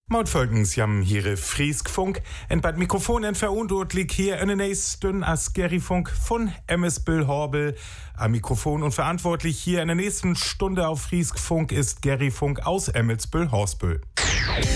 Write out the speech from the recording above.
Maut Völkens jam hier Frieskfunk, en bad Mikrofon en verantwortlich hier in den nächsten as Gerryfunk von MS Bill Horbel. Am Mikrofon und verantwortlich hier in der nächsten Stunde auf Frieskfunk ist Gerryfunk aus Emmelsbüll Horsbüll.